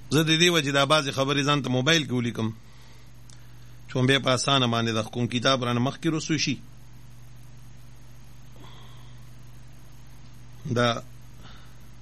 زه د دې وجې دا بعضې خبرې ځان ته موبایل کې ولیکم چې بیا په اسانه باندې د کوم کتاب رانه مخکې رسو شي. دا